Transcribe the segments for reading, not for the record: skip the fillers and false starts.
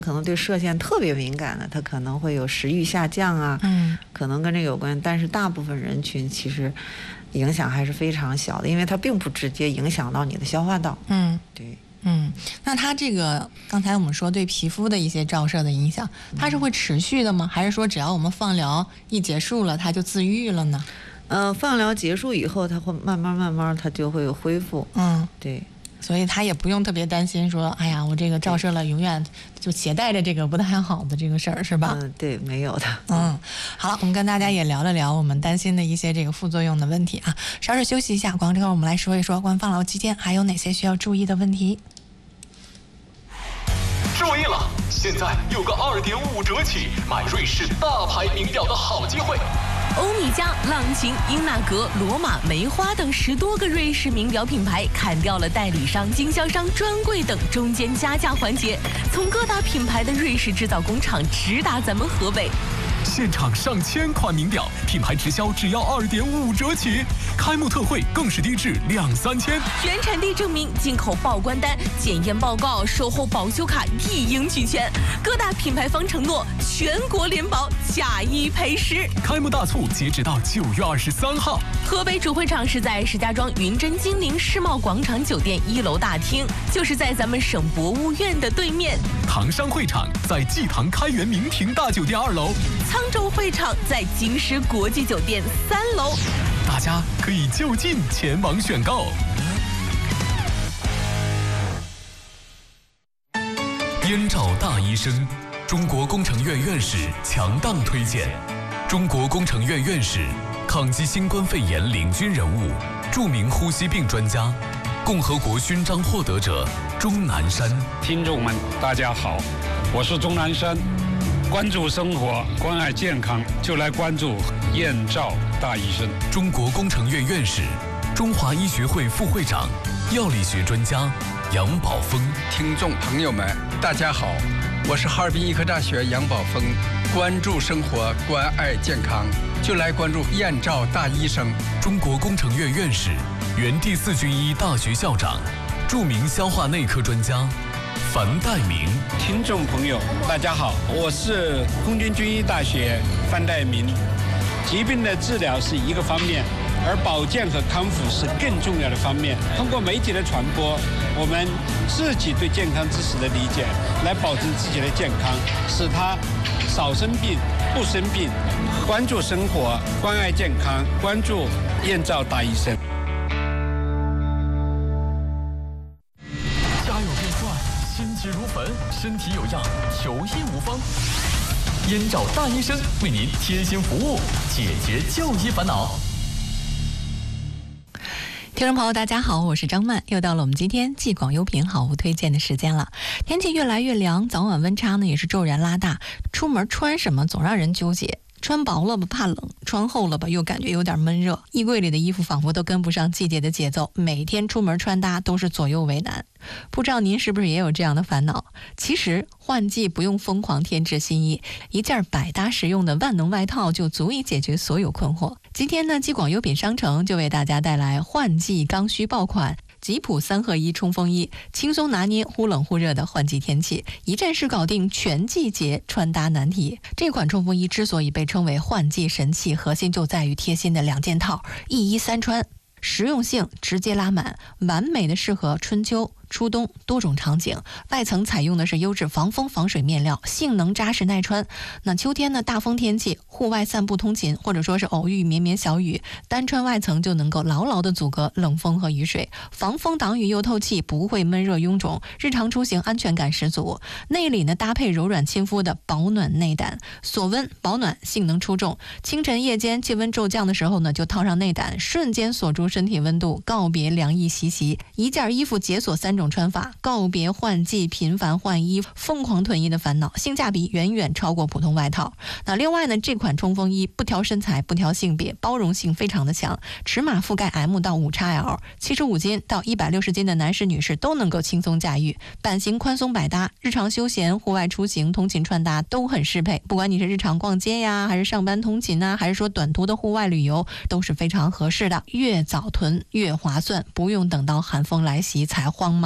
可能对射线特别敏感的，他可能会有食欲下降啊，可能跟这有关。但是大部分人群其实影响还是非常小的，因为它并不直接影响到你的消化道。对。 那它这个刚才我们说对皮肤的一些照射的影响，它是会持续的吗？还是说只要我们放疗一结束了，它就自愈了呢？ 放疗结束以后，它会慢慢它就会恢复。对。 所以他也不用特别担心说，哎呀，我这个照射了，永远就携带着这个不太好的这个事儿，是吧？ 对，没有的。 好了，我们跟大家也聊了聊我们担心的一些这个副作用的问题啊。稍事休息一下，广告之后我们来说一说关于放疗期间还有哪些需要注意的问题。 注意了，现在有个2.5折起买瑞士大牌名表的好机会。 欧米茄、浪琴、英纳格、罗马、梅花等10多个瑞士名表品牌砍掉了代理商、经销商、专柜等中间加价环节，从各大品牌的瑞士制造工厂直达咱们河北。 现场上千款名表，品牌直销只要2.5折起，开幕特惠更是低至2-3千。 原产地证明、进口报关单、检验报告、售后保修卡一应俱全。各大品牌方承诺全国联保，假一赔10。 开幕大促截止到9月23号。 河北主会场是在石家庄云臻金陵世贸广场酒店1楼大厅，就是在咱们省博物院的对面。 唐山会场在济唐开元名庭大酒店2楼。 沧州会场在金狮国际酒店3楼， 大家可以就近前往选购。燕赵大医生，中国工程院院士强档推荐。中国工程院院士，抗击新冠肺炎领军人物，著名呼吸病专家，共和国勋章获得者钟南山。 听众们，大家好，我是钟南山。关注生活，关爱健康，就来关注燕赵大医生。 中国工程院院士，中华医学会副会长，药理学专家杨宝峰。 听众朋友们，大家好，我是哈尔滨医科大学杨宝峰。关注生活，关爱健康，就来关注燕赵大医生。 中国工程院院士，原第4军医大学校长，著名消化内科专家樊代明。 听众朋友，大家好，我是空军军医大学樊代明。疾病的治疗是一个方面，而保健和康复是更重要的方面。通过媒体的传播，我们自己对健康知识的理解，来保证自己的健康，使他少生病、不生病。关注生活，关爱健康，关注燕赵大医生。 心急如焚，身体有恙，求医无方。燕赵大医生为您贴心服务，解决就医烦恼。 听众朋友大家好，我是张曼，又到了我们今天既广优品好物推荐的时间了。天气越来越凉，早晚温差呢也是骤然拉大，出门穿什么总让人纠结。穿薄了吧怕冷，穿厚了吧又感觉有点闷热，衣柜里的衣服仿佛都跟不上季节的节奏，每天出门穿搭都是左右为难。不知道您是不是也有这样的烦恼？其实换季不用疯狂添置新衣，一件百搭实用的万能外套就足以解决所有困惑。今天呢，既广优品商城就为大家带来换季刚需爆款吉普3合1冲锋衣，轻松拿捏忽冷忽热的换季天气，一站式搞定全季节穿搭难题。这款冲锋衣之所以被称为换季神器，核心就在于贴心的2件套，一衣3穿，实用性直接拉满，完美的适合春秋初冬多种场景。外层采用的是优质防风防水面料，性能扎实耐穿。那秋天呢，大风天气户外散步通勤，或者说是偶遇绵绵小雨，单穿外层就能够牢牢的阻隔冷风和雨水，防风挡雨又透气，不会闷热臃肿，日常出行安全感十足。内里呢搭配柔软亲肤的保暖内胆，锁温保暖，性能出众。清晨夜间气温骤降的时候呢，就套上内胆，瞬间锁住身体温度，告别凉意习习。一件衣服解锁3种穿法，告别换季频繁换衣疯狂囤衣的烦恼，性价比远远超过普通外套。那另外呢，这款冲锋衣不挑身材不挑性别，包容性非常的强，尺码覆盖 M 到 5XL， 75斤到160斤的男士女士都能够轻松驾驭，版型宽松百搭，日常休闲户外出行通勤穿搭都很适配。不管你是日常逛街呀，还是上班通勤啊，还是说短途的户外旅游，都是非常合适的。越早囤越划算，不用等到寒风来袭才慌忙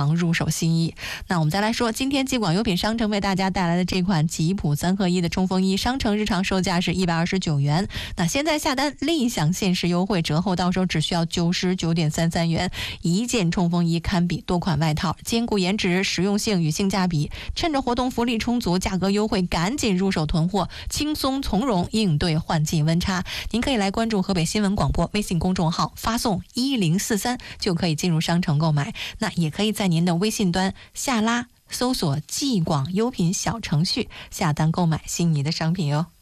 常入手心意。那我们再来说，今天继广优品商城为大家带来的这款吉普3合1的冲锋衣，商城日常售价是129元，那现在下单另享限时优惠，折后到手只需要99.33元，一件冲锋衣堪比多款外套，兼顾颜值、实用性与性价比。趁着活动福利充足，价格优惠，赶紧入手囤货，轻松从容应对换季温差。您可以来关注河北新闻广播微信公众号，发送1043就可以进入商城购买。那也可以在您的微信端下拉搜索“继广优品”小程序下单购买心仪的商品哟。